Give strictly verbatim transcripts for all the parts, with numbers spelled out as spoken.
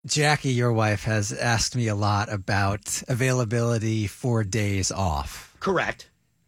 Jackie, your wife, has asked me a lot about availability for days off. Correct.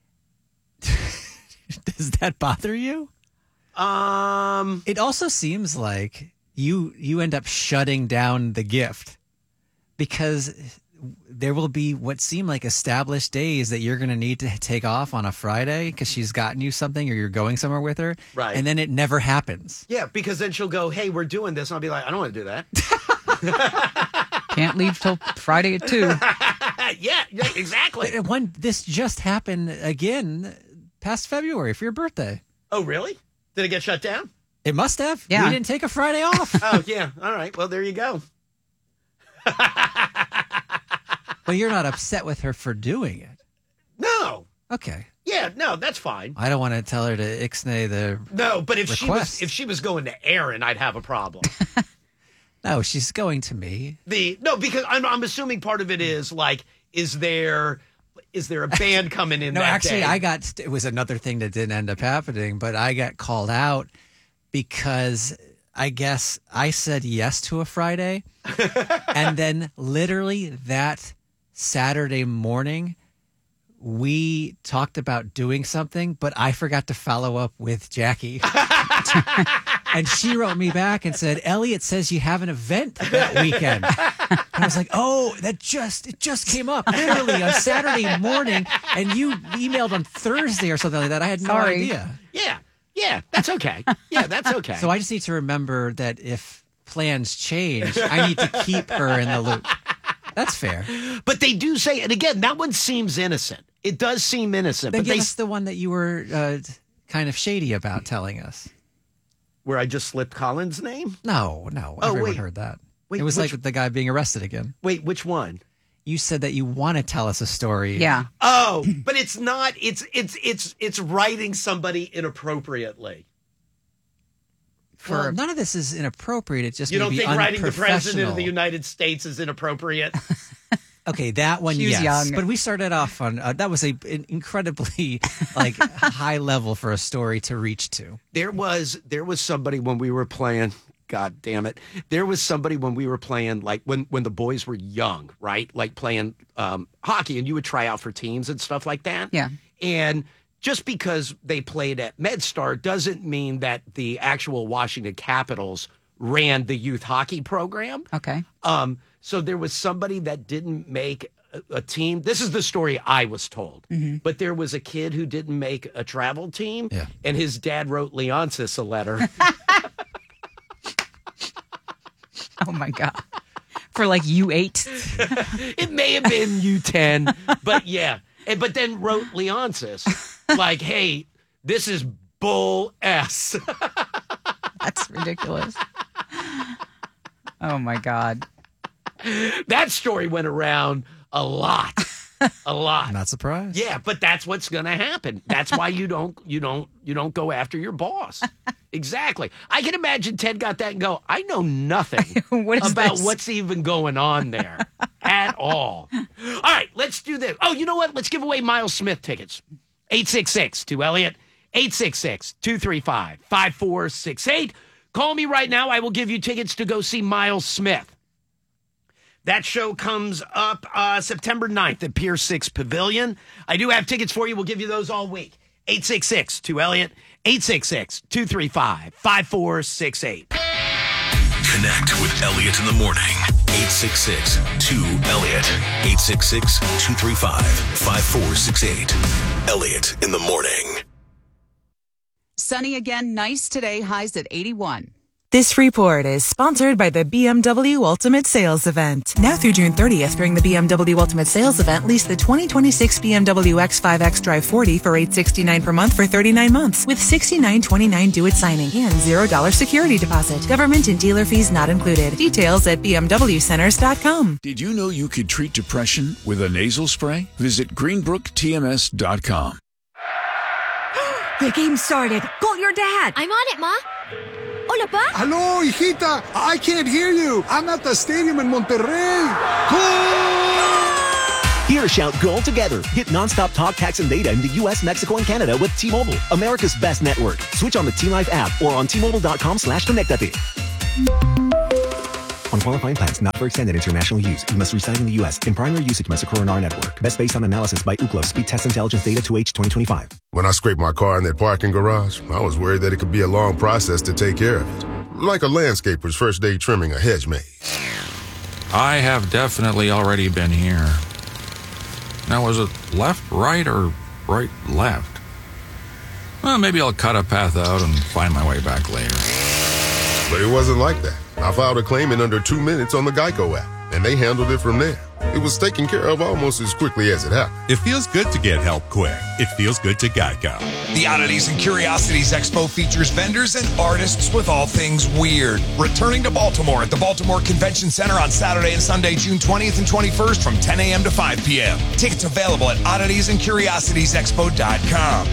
Does that bother you? Um, It also seems like you you end up shutting down the gift because there will be what seem like established days that you're going to need to take off on a Friday because she's gotten you something or you're going somewhere with her. Right. And then it never happens. yeah, because then she'll go, hey, we're doing this. And I'll be like, I don't want to do that. Can't leave till Friday at two. yeah, yeah, exactly. But when this just happened again past February for your birthday. Oh, really? Did it get shut down? It must have. Yeah. We didn't take a Friday off. Oh, yeah. All right. Well, there you go. But you're not upset with her for doing it. No. Okay. Yeah, no, that's fine. I don't want to tell her to ixnay the. No, but if she was Request. if she was going to Aaron, I'd have a problem. No, she's going to me. the no, because I'm I'm assuming part of it is like, is there is there a band coming in? No, that actually, day? I got. It was another thing that didn't end up happening, but I got called out because I guess I said yes to a Friday, and then literally that Saturday morning, we talked about doing something, but I forgot to follow up with Jackie. And she wrote me back and said, Elliot says you have an event that weekend. And I was like, oh, that just, it just came up literally on Saturday morning. And you emailed on Thursday or something like that. I had no Sorry. idea. Yeah, yeah, that's okay. Yeah, that's okay. So I just need to remember that if plans change, I need to keep her in the loop. That's fair. but they do say, and again, that one seems innocent. It does seem innocent, Then but give they us the one that you were uh, kind of shady about telling us. where I just slipped Colin's name. No, no. Oh, everyone wait. heard that. Wait, it was which- like the guy being arrested again. Wait, which one? You said that you want to tell us a story. Yeah. Oh, but it's not. It's it's it's it's writing somebody inappropriately. For well, none of this is inappropriate. It just You may don't be think writing the president of unprofessional. the United States is inappropriate? Okay, that one, She was yes. young. But we started off on uh, that was a an incredibly like high level for a story to reach to. There was there was somebody when we were playing. God damn it! There was somebody when we were playing, like when when the boys were young, right? Like playing um, hockey, and you would try out for teams and stuff like that. Yeah. And just because they played at MedStar doesn't mean that the actual Washington Capitals ran the youth hockey program. Okay. Um, so there was somebody that didn't make a, a team. This is the story I was told. Mm-hmm. But there was a kid who didn't make a travel team, Yeah. and his dad wrote Leonsis a letter. Oh my God. For like U eight. It may have been U ten, but yeah. And, but then wrote Leonsis like, hey, this is bull S. That's ridiculous. Oh my God. That story went around a lot. A lot. I'm not surprised. Yeah, but that's what's going to happen. That's why you don't you don't you don't go after your boss. Exactly. I can imagine Ted got that and go, I know nothing What is about this? what's even going on there at all. All right, let's do this. Oh, you know what? Let's give away Miles Smith tickets. eight six six to Elliot. eight six six, two three five, five four six eight. Call me right now. I will give you tickets to go see Miles Smith. That show comes up uh, September ninth at Pier six Pavilion. I do have tickets for you. We'll give you those all week. eight six six to Elliot. eight six six, two three five, five four six eight. Connect with Elliot in the morning. eight six six, two Elliot. eight six six, two three five, five four six eight. Elliot in the morning. Sunny again, nice today, highs at eighty-one. This report is sponsored by the B M W Ultimate Sales Event. Now through June thirtieth, during the B M W Ultimate Sales Event, lease the twenty twenty-six B M W X five X Drive forty for eight hundred sixty-nine dollars per month for thirty-nine months, with sixty-nine twenty-nine due at signing and zero dollars security deposit. Government and dealer fees not included. Details at b m w centers dot com. Did you know you could treat depression with a nasal spray? Visit greenbrook t m s dot com. The game started. Call your dad. I'm on it, Ma. Hola, Pa. Hello, hijita. I can't hear you. I'm at the stadium in Monterrey. Goal! Here, shout goal together. Get nonstop talk, text, and data in the U S, Mexico, and Canada with T-Mobile, America's best network. Switch on the T-Life app or on T Mobile dot com slash connectate. On qualifying plans, not for extended international use. You must reside in the U S. In primary usage must occur on our network. Best based on analysis by Ookla. Speed Test Intelligence Data two H twenty twenty-five. When I scraped my car in that parking garage, I was worried that it could be a long process to take care of it. Like a landscaper's first day trimming a hedge maze. I have definitely already been here. Now, was it left, right, or right, left? Well, maybe I'll cut a path out and find my way back later. But it wasn't like that. I filed a claim in under two minutes on the Geico app, and they handled it from there. It was taken care of almost as quickly as it happened. It feels good to get help quick. It feels good to Geico. The Oddities and Curiosities Expo features vendors and artists with all things weird. Returning to Baltimore at the Baltimore Convention Center on Saturday and Sunday, June twentieth and twenty-first from ten a.m. to five p.m. Tickets available at oddities and curiosities expo dot com.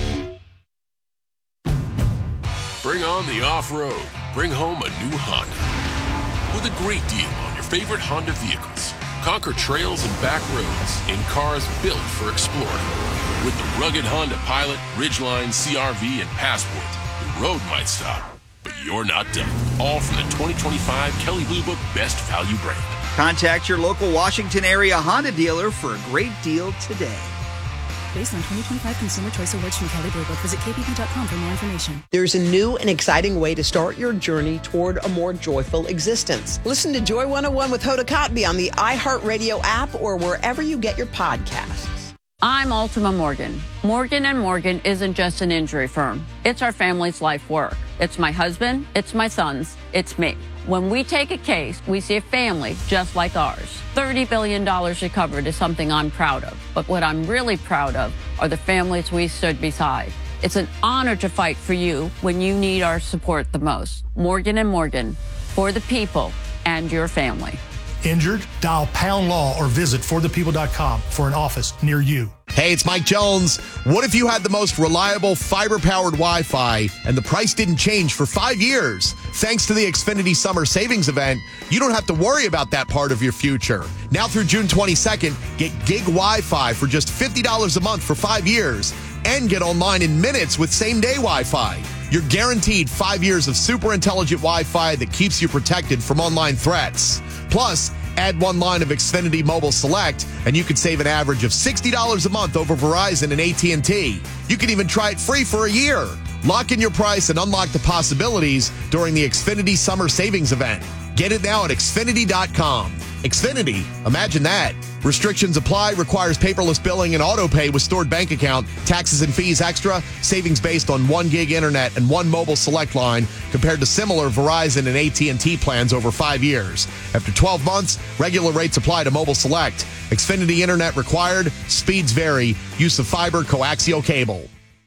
Bring on the off-road. Bring home a new Honda. With a great deal on your favorite Honda vehicles. Conquer trails and back roads in cars built for exploring. With the rugged Honda Pilot, Ridgeline, C R V, and Passport, the road might stop, but you're not done. All from the twenty twenty-five Kelley Blue Book Best Value Brand. Contact your local Washington area Honda dealer for a great deal today. Based on twenty twenty-five Consumer Choice Awards from Kelley Blue Book. Visit k b b dot com for more information. There's a new and exciting way to start your journey toward a more joyful existence. Listen to Joy one oh one with Hoda Kotb on the iHeartRadio app or wherever you get your podcasts. I'm Ultima Morgan. Morgan and Morgan isn't just an injury firm. It's our family's life work. It's my husband, it's my sons, it's me. When we take a case, we see a family just like ours. thirty billion dollars recovered is something I'm proud of. But what I'm really proud of are the families we stood beside. It's an honor to fight for you when you need our support the most. Morgan and Morgan, for the people and your family. Injured? Dial Pound Law or visit for the people dot com for an office near you. Hey, it's Mike Jones. What if you had the most reliable fiber-powered Wi-Fi and the price didn't change for five years? Thanks to the Xfinity Summer Savings Event, you don't have to worry about that part of your future. Now through June twenty-second, get gig Wi-Fi for just fifty dollars a month for five years and get online in minutes with same-day Wi-Fi. You're guaranteed five years of super intelligent Wi-Fi that keeps you protected from online threats. Plus, add one line of Xfinity Mobile Select, and you could save an average of sixty dollars a month over Verizon and A T and T. You can even try it free for a year. Lock in your price and unlock the possibilities during the Xfinity Summer Savings Event. Get it now at Xfinity dot com. Xfinity, imagine that. Restrictions apply, requires paperless billing and auto pay with stored bank account, taxes and fees extra, savings based on one gig internet and one mobile select line compared to similar Verizon and A T and T plans over five years. After twelve months, regular rates apply to mobile select. Xfinity internet required, speeds vary, use of fiber coaxial cable.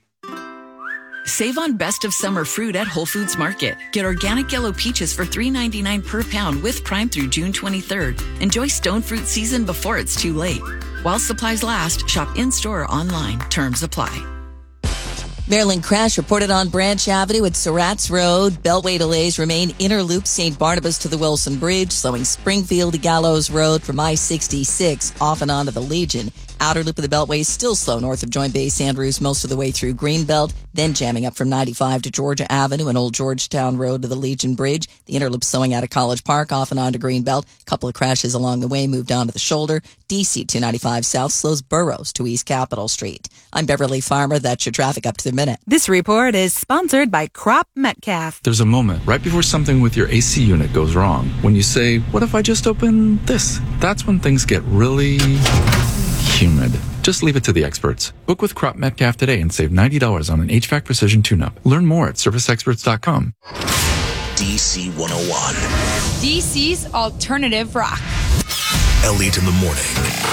Save on best of summer fruit at Whole Foods Market. Get organic yellow peaches for three ninety-nine per pound with Prime through June twenty-third. Enjoy stone fruit season before it's too late. While supplies last, shop in-store or online. Terms apply. Maryland crash reported on Branch Avenue at Surratt's Road. Beltway delays remain inner loop Saint Barnabas to the Wilson Bridge, slowing Springfield to Gallows Road from I sixty-six off and onto the Legion. Outer loop of the Beltway still slow north of Joint Base Andrews most of the way through Greenbelt, then jamming up from ninety-five to Georgia Avenue and Old Georgetown Road to the Legion Bridge. The inner loop slowing out of College Park off and onto Greenbelt. A couple of crashes along the way moved down to the shoulder. D C two ninety-five South slows Burroughs to East Capitol Street. I'm Beverly Farmer. That's your traffic up to the minute. This report is sponsored by Crop Metcalf. There's a moment right before something with your A C unit goes wrong when you say, what if I just open this? That's when things get really humid. Just leave it to the experts. Book with Crop Metcalf today and save ninety dollars on an H V A C Precision tune-up. Learn more at service experts dot com. D C one oh one. D C's alternative rock. Elliot in the morning.